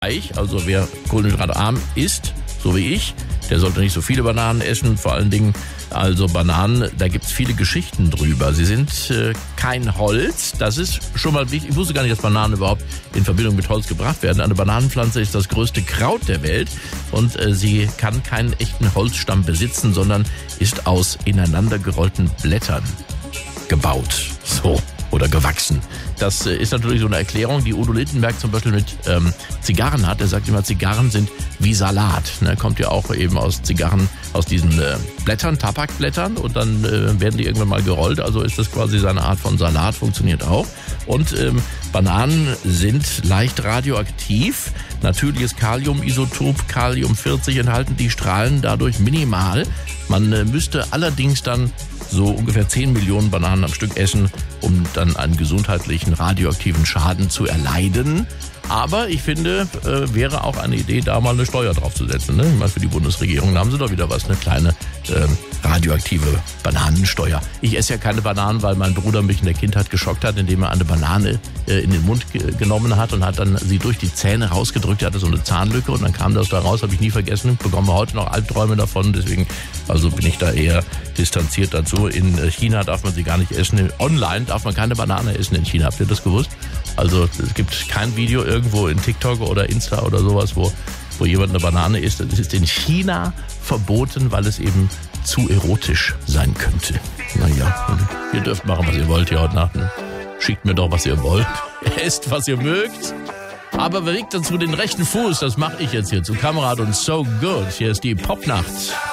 kohlenhydratreich. Also wer kohlenhydratarm isst, so wie ich, der sollte nicht so viele Bananen essen. Vor allen Dingen also Bananen, da gibt's viele Geschichten drüber. Sie sind kein Holz, das ist schon mal wichtig. Ich wusste gar nicht, dass Bananen überhaupt in Verbindung mit Holz gebracht werden. Eine Bananenpflanze ist das größte Kraut der Welt und sie kann keinen echten Holzstamm besitzen, sondern ist aus ineinander gerollten Blättern gebaut. So. Oder gewachsen. Das ist natürlich so eine Erklärung, die Udo Lindenberg zum Beispiel mit Zigarren hat. Er sagt immer, Zigarren sind wie Salat. Ne, kommt ja auch eben aus Zigarren, aus diesen Blättern, Tabakblättern und dann werden die irgendwann mal gerollt. Also ist das quasi seine Art von Salat, funktioniert auch. Und Bananen sind leicht radioaktiv. Natürliches Kaliumisotop, Kalium-40 enthalten, die strahlen dadurch minimal. Man müsste allerdings dann so ungefähr 10 Millionen Bananen am Stück essen, um dann einen gesundheitlichen radioaktiven Schaden zu erleiden. Aber ich finde, wäre auch eine Idee, da mal eine Steuer draufzusetzen. Ne? Ich meine, für die Bundesregierung, da haben sie doch wieder was, eine kleine radioaktive Bananensteuer. Ich esse ja keine Bananen, weil mein Bruder mich in der Kindheit geschockt hat, indem er eine Banane in den Mund genommen hat und hat dann sie durch die Zähne rausgedrückt. Er hatte so eine Zahnlücke und dann kam das da raus, habe ich nie vergessen. Bekomme heute noch Albträume davon, deswegen also bin ich da eher distanziert dazu. In China darf man sie gar nicht essen. Online darf man keine Banane essen in China. Habt ihr das gewusst? Also es gibt kein Video irgendwo in TikTok oder Insta oder sowas, wo jemand eine Banane isst. Das ist in China verboten, weil es eben zu erotisch sein könnte. Naja, ihr dürft machen, was ihr wollt hier heute Nacht. Schickt mir doch, was ihr wollt. Esst, was ihr mögt. Aber bewegt dazu den rechten Fuß. Das mache ich jetzt hier zu Kamerad und So Good. Hier ist die Popnacht.